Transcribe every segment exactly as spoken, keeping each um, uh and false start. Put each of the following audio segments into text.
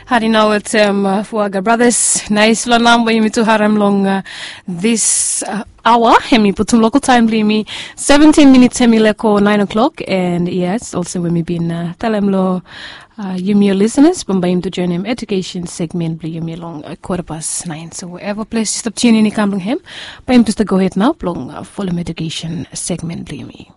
Hari now at um, Fuaga Brothers. Nice lo number yumi to haram long uh, this uh, hour. Hemi putum local time blimi seventeen minutes hemi leko nine o'clock. And yes, also when we been uh, talem lo uh, yumi listeners bambayim to join him education segment bli yumi long uh, quarter past nine. So wherever place stop tuning ni kamlong him. Bayim to go ahead now long uh, full education segment bli yumi.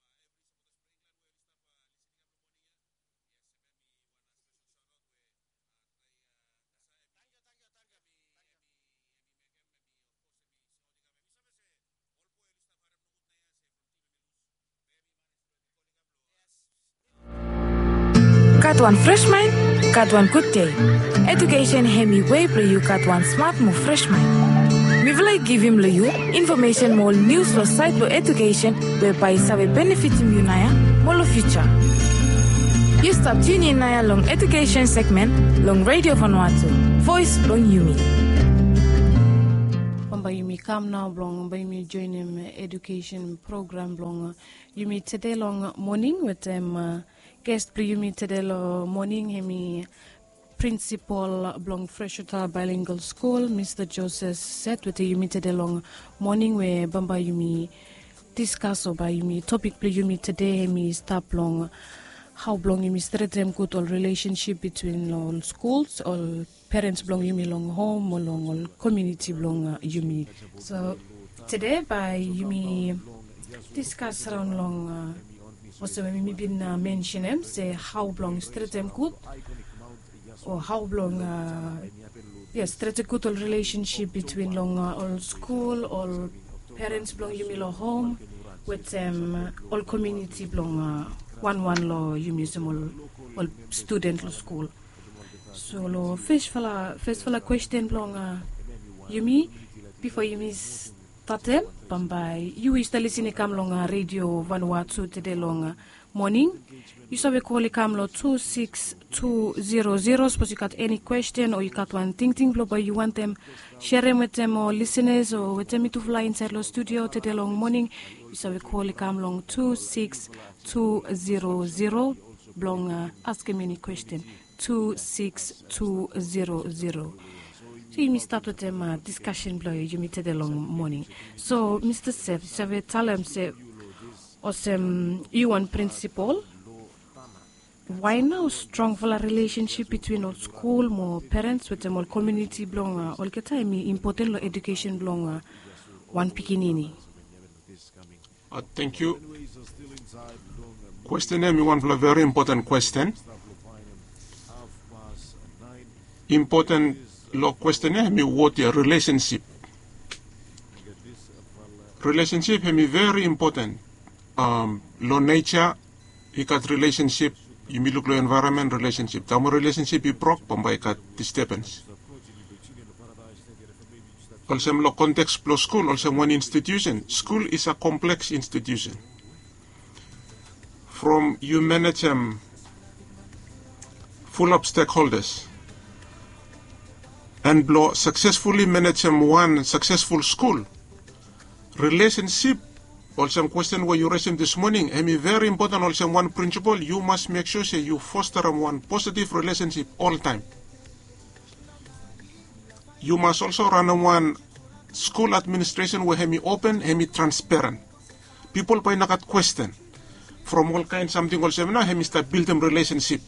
Got one fresh mind, got one good day. Education hemi way play you got one smart move fresh mind. We will like give him you information more news for site for education whereby save benefit him you naya more future. You stop tuning in naya long education segment long radio Vanuatu voice long Yumi. Bamba Yumi come now long by me join him education program long Yumi today long morning with them. Uh, Guest pre-yumi today morning hemi principal Blong Freshwater Bilingual School, Mister Joseph said with the yumi today long morning where Bamba Yumi discuss about yumi topic pre-yumi today hemi start long how Blong Yumi straight them good all relationship between all schools, all parents Blong Yumi long home or long all community Blong Yumi. So today by Yumi discuss around long uh, also, when we been uh, mention them, say how long straight them good, or how long, uh, yes, straight a good relationship between long uh, all school, all parents belong you milo home, with them um, all community belong uh, one one law you museum all, all student law school. So lo first fella first fella question belong uh, you me before you miss. Tatem, Bambai, you is the listening come long radio Vanuatu today long morning. You saw we call it come lo two six two zero zero. Suppose you got any question or you got one thing thing but you want them share them with them or listeners or with them to fly inside the studio today long morning. You saw we call it come long two six two zero zero. Long uh, ask him any question two six two zero zero. So you start with them uh, discussion blow you meet the long morning. So Mister Seth, so we tell him say awesome you want principal. Why now strong for a relationship between all school, more parents with them all community belong uh, all the time important education belong uh, one pikinini. Uh, thank you. Question name one for a very important question. Important Lo question me what your relationship. Relationship me very important. Um, lo nature, you got relationship. You me look lo environment relationship. Tamo relationship you proc pambay kat disturbance. Also lo context plus school. Also one institution. School is a complex institution. From you manage um, full of stakeholders. And blow successfully manage one successful school. Relationship, also question where you raised this morning, I mean very important also one principle, you must make sure say you foster one positive relationship all time. You must also run one school administration where hemi open, hemi transparent. People pay nakat question. From all kinds something also now hemi start build them relationship.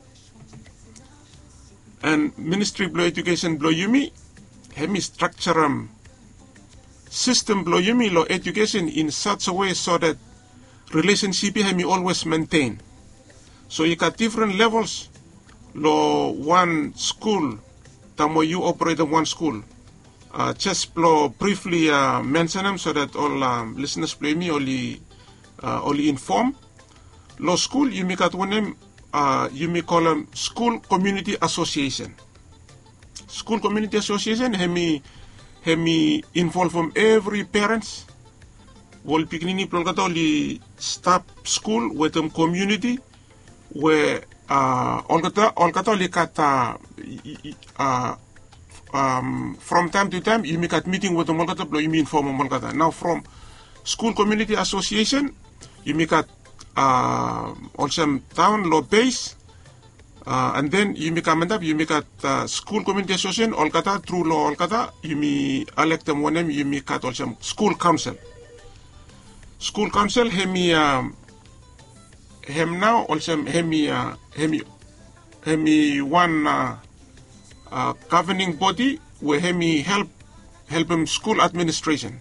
And Ministry of Education blow yumi, hemi structure um, system blow yumi lo education in such a way so that relationship hemi always maintain. So you got different levels. Lo one school, tamo you operate in one school. Uh, just blow briefly uh, mention them so that all um, listeners play me only uh, only inform. Lo school you make at one name. Uh, you may call them school community association. School community association, hemi hemi involve from every parents. Wal pikini plolkata li staff school with them community where uh all kata all kata li kata uh um from time to time you make a meeting with them all kata you mean inform all kata. Now from school community association you make a uh, also town law base Uh, and then you make amend up, you make at uh, school community association, all kata, through law, all kata, you me elect them one name, you me cut also school council. School council, hemi, um, hem now, also hemi, uh, hemi, hemi one uh, uh, governing body where hemi help, help him school administration.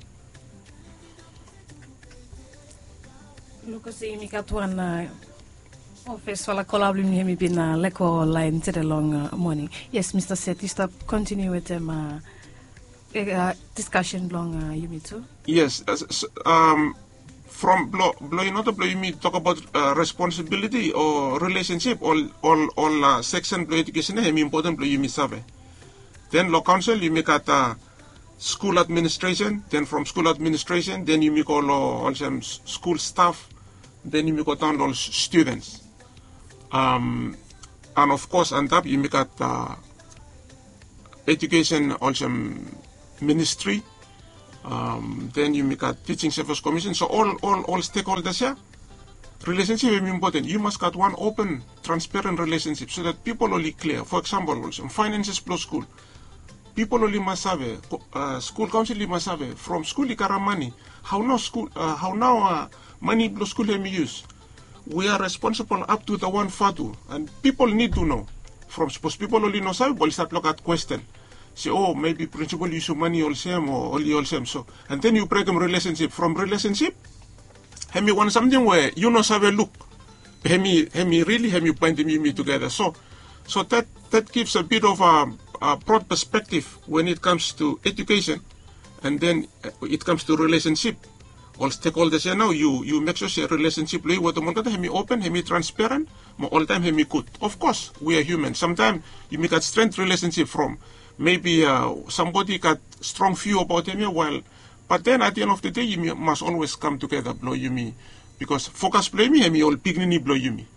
Lucas, imi katuan na office wala kolablim ni hemi bina leko line to the long uh, morning. Yes, Mister Seth, you stop continue with them uh, uh, discussion long uh, you meet too. Yes, uh, um, from blow, blow, you know the blow you mean talk about uh, responsibility or relationship. All, all, all uh, section blow education hemi important blow you mean survey. Then law council you make at uh, school administration. Then from school administration, then you make all uh, all some school staff. Then you make out all students. Um, and of course, on top you make at uh, education also ministry. Um, then you make a teaching service commission. So all all all stakeholders here, relationship is important. You must get one open, transparent relationship so that people only clear. For example, also finances plus school. People only must have uh, school council must have from school you carry money. How now school? Uh, how now uh, money plus school we use? We are responsible up to the one fatu, and people need to know. From suppose people only know say, but start look at question. Say, oh, maybe principal use money all same or only all same. So, and then you break them relationship. From relationship, have me want something where you know have a look. Have me, have me really have me bind them me together. So, so that that gives a bit of a, a broad perspective when it comes to education, and then it comes to relationship. All stakeholders here now, you you make sure say relationship lay with the money have me open, have me transparent, all time have me good. Of course, we are human. Sometimes you make a strength relationship from maybe uh, somebody got strong view about him, well, but then at the end of the day, you must always come together, blow you me, because focus play me, and me all pignini blow you me.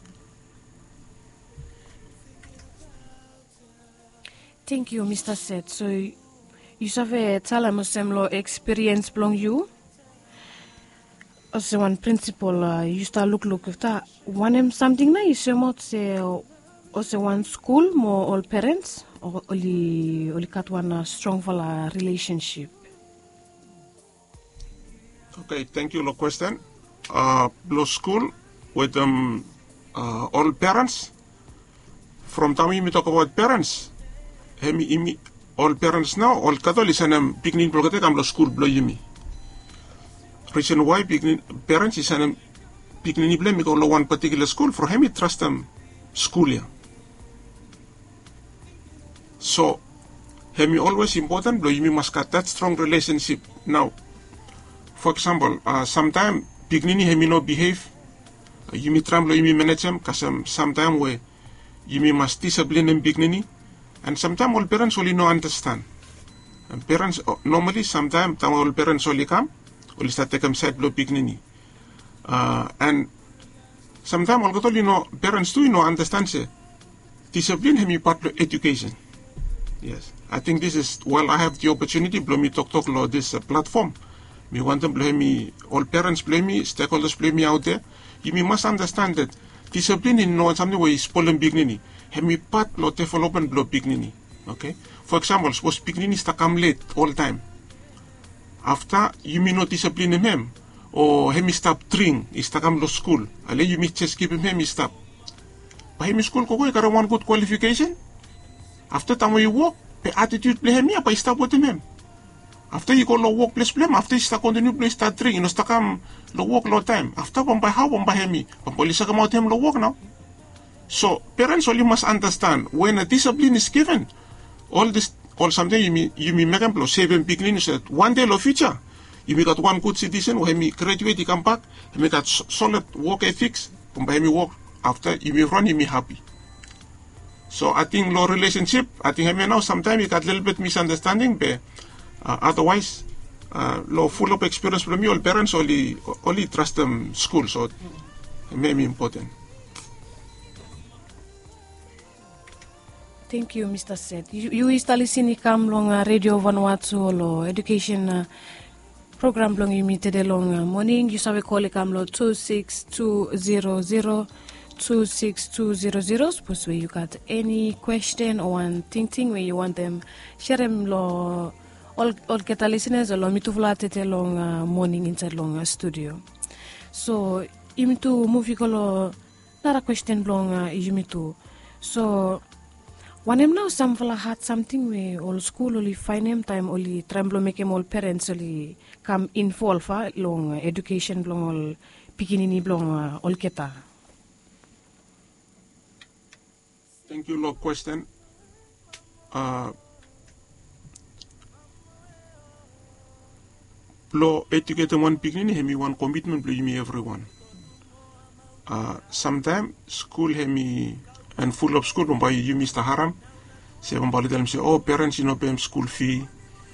Thank you, Mister Seth. So you have a talamusemlo experience belong you. As one principal, uh, you start look look if that one something na you say also one school more all parents or only only got one uh, strong for a relationship. Okay, thank you. No question. Uh, Blue school with um uh, all parents. From time we talk about parents. Hemi imi all parents now all Catholics and um beginning blockade am school blow yimi. Reason why beginning parents is an beginning blame because one particular school for him trust them school yeah. So hemi always important blow you must got that strong relationship. Now for example uh, sometimes beginning hemi no behave uh, you may try blow you may manage them because um, sometimes where you may must discipline them beginning and sometimes all parents only no understand and parents uh, normally sometimes all parents only come will start taking side blow beginning. Uh, and sometimes all you know parents too you know understand say discipline hemi part of education. Yes, I think this is well I have the opportunity blow me talk talk law this uh, platform. Me want them blame me all parents blame me stakeholders blame me out there. You me must understand that discipline in no something where is spoiling beginning. Hemi part law development blow beginning. Okay, for example, suppose beginning is to come late all time. After you may not discipline him, or him stop drink, is to come to school. Ale you may just keep him him stop. But him school ko ko got one good qualification. After time you walk, the attitude play him pa stop with him. After you go to workplace play, after you start continue play start drink, you know start come to work no time. After one by how one by him, but police come out him to work now. So parents only must understand when a discipline is given, all this. Or something you may you may make them blow seven beginning said one day lo future. You may got one good citizen when me graduate you come back, you may got solid work ethics, and by me work after you may run you may happy. So I think law relationship, I think I may now sometimes you got a little bit misunderstanding, but uh, otherwise uh, law full of experience from me all parents only only trust them school, so it may be important. Thank you, Mister Seth. You, you is listening kam long uh, Radio Vanuatu lo education uh, program long you meet today long uh, morning. You sabe call kam lo two six two zero zero two six two zero zero. Suppose where you got any question or one thing thing where you want them share them lo all all get listeners lo mitu tete long uh, morning inside long uh, studio. So imitu movie kolo nara question long uh, imitu. So when I'm now some fella had something where all school only find him time only tremble make him all parents only come involve uh, long uh, education long all pikinini long uh, all keta. Thank you, Lord. Question. Uh, Lo educate one beginning, hemi one commitment, blow me everyone. Uh, Sometimes school hemi and full of school, by you, Mister Haram, say one bali them say, oh parents, you know, pay school fee.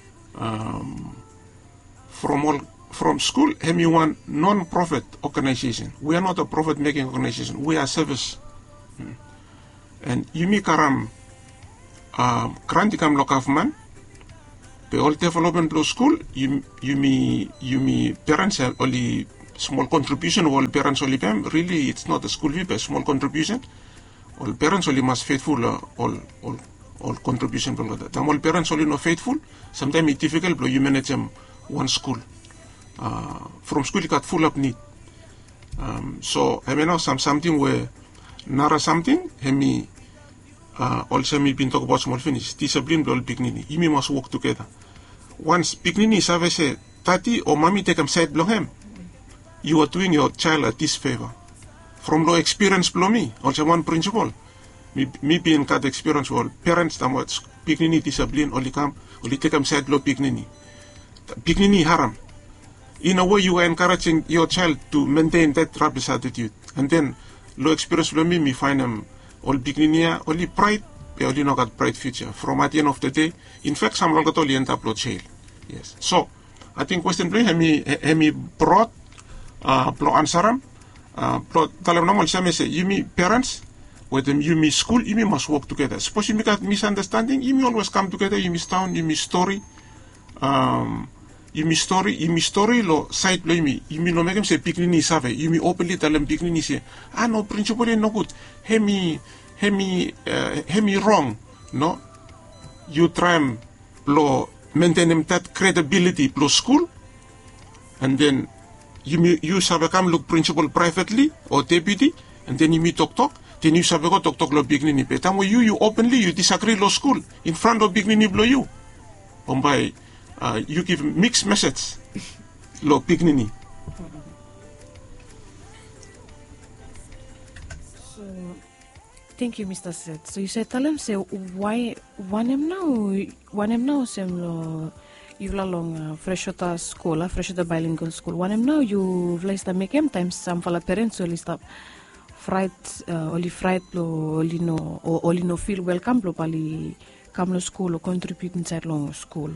Um, from all from school, hemi one non-profit organization. We are not a profit-making organization. We are service. Hmm. And Yumi Karam um, Kranti Kam Lokafman, the all development blow school, Yumi Yumi parents have only small contribution, all parents only pay. Really, it's not a school fee, but small contribution. All parents only must faithful, uh, all all all contribution below that. All parents only not faithful. Sometimes it's difficult, blow you manage them one school. Uh, from school, you got full up need. Um, so I mean now some something where nara something, hemi uh, also me been talk about small finish. Discipline all pignini. You must work together. Once pignini save say tati or mommy take him side blow him, you are doing your child a disfavor. From low experience blow me, also one principle. Me me being got experience all parents that what pignini discipline only come only take him side blow pignini. Pignini haram. In a way you are encouraging your child to maintain that rubbish attitude. And then low experience blow me, me find them all beginning only pride, they only not got bright future. From at the end of the day, in fact, some long got only end up jail. Yes. So I think question play hemi hemi broad uh pro answeram. Uh pro talam normal same say you me parents with them you me school, you me must work together. Suppose you make a misunderstanding, you me always come together, you me town, you me story. Um Yumi story, yumi story lo side lo yumi, yumi no make him say pignini save, yumi openly tell him pignini say, ah no principle no good, hemi hemi uh, hemi wrong, no, you try him lo maintain him that credibility lo school, and then you you save come look principal privately or deputy, and then you talk talk, then you save go talk talk lo pignini, but time you you openly you disagree lo school in front of pignini blow you, by. Uh, you give mixed message, lo pignini. So, thank you, Mister Seth. So you said, tell him, say, why, one him now, one him now, sem lo, you la long uh, freshwater school, uh, freshwater bilingual school. One him now, you vlees the make him times some fala parents only stop fright, uh, only fright lo, only no, or only no feel welcome lo pali come lo school or contribute inside long school.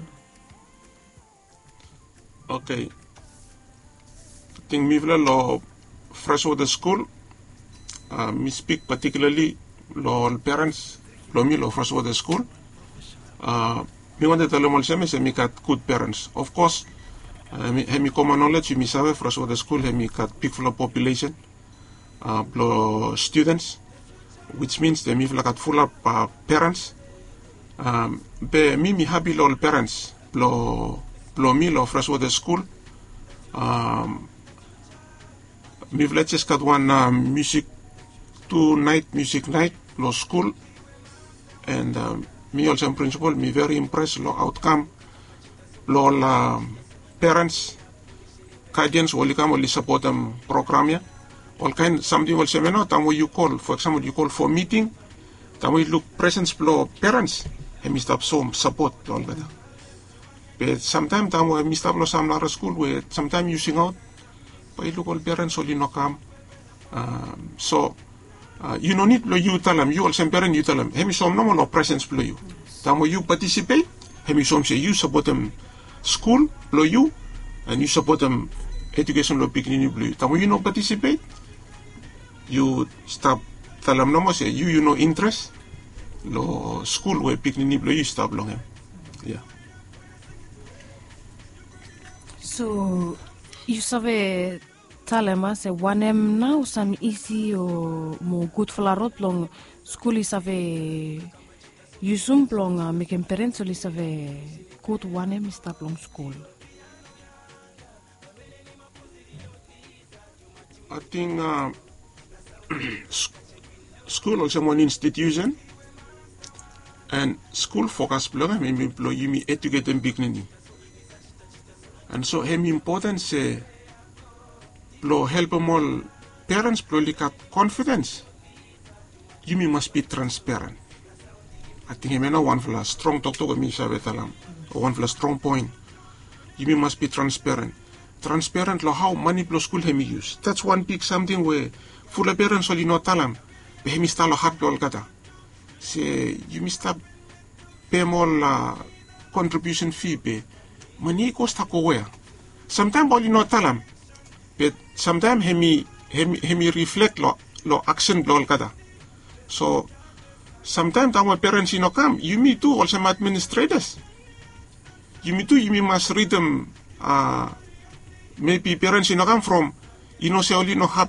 Okay. I think me vla lo freshwater school. Uh, me speak particularly lo parents lo me lo freshwater school. Uh, me want to tell them also me say me got good parents. Of course, uh, me have me common knowledge. Me sabe freshwater school have me got big full of population, uh, lo students, which means they me got full of uh, parents. Um, be me me happy lo parents lo. Lo me lo freshwater school. Um, me let's just got one uh, music two night music night lo school, and um, me also in principal me very impressed lo outcome lo uh, parents guardians will come only support them program ya all kind something will say no time you call for example you call for meeting time we look presence lo parents and me stop some support all better. But sometimes time we miss up some other school where sometimes using out, but local parents only no come. Um, so uh, you don't need you tell them. You also parent you tell them. Hemi some no no presence blow you. Time you participate. Hemi some say you support them school blow you, and you support them education lo beginning blow you. Time you no participate, you stop tell them no more say you you no interest lo school where beginning blow you stop long him. Yeah. So, you sabe talema se wanem now some easy o mo good flarot long school is ave yusum plong uh, mekem parents oli save good wanem stop long school. I think uh, school also one institution and school focus blog me employee me educate them beginning. And so hem important say blow help them all parents blow like confidence. You must be transparent. I think I know one for a strong talk to me or one for a strong point. You must be transparent. Transparent lo how money blow school hemi use. That's one big something where full parents only not tell them. But hemi style hard blow kata. Say you must pay more uh, contribution fee be. Money cost ako where. Sometimes only not tell them. But sometimes hemi hemi hemi reflect lo lo action blow kata. So sometimes our parents you know come. You me too also some administrators. You me too you me must read them uh maybe parents you know come from you know say only no have